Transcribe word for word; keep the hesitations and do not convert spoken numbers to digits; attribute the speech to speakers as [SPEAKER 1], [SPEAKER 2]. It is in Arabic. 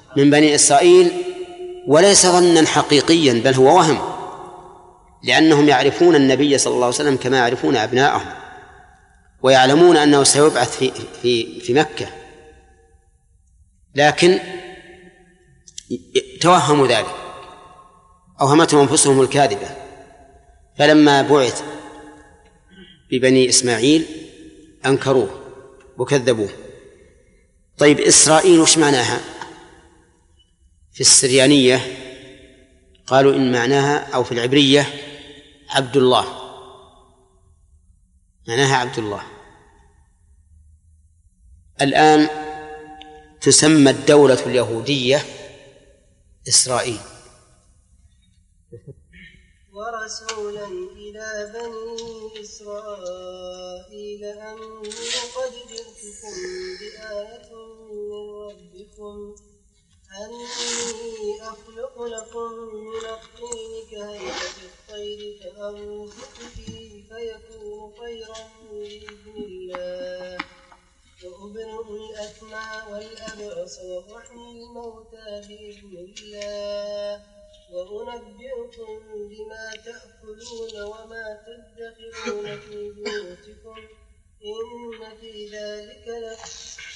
[SPEAKER 1] من بني إسرائيل، وليس ظنا حقيقيا بل هو وهم، لأنهم يعرفون النبي صلى الله عليه وسلم كما يعرفون أبناءهم، ويعلمون أنه سيبعث في, في, في مكة، لكن توهموا ذلك، أوهمتهم أنفسهم الكاذبة. فلما بعث ببني إسماعيل أنكروه وكذبوه. طيب إسرائيل وش معناها؟ في السريانية قالوا إن معناها، أو في العبرية، عبد الله، معناها عبد الله. الآن تسمى الدولة اليهودية إسرائيل.
[SPEAKER 2] ورسولا إلى بني إسرائيل أني قد جئتكم بآية من ربكم أني أخلق لكم من الطين كهيئة الطير فأنفخ فيه فيكون طيرا بإذن الله وأبرئ الأكمى والأبرص وأحيي الموتى بإذن الله وأنبئكم بما تأكلون وما تدخرون في بيوتكم إن في ذلك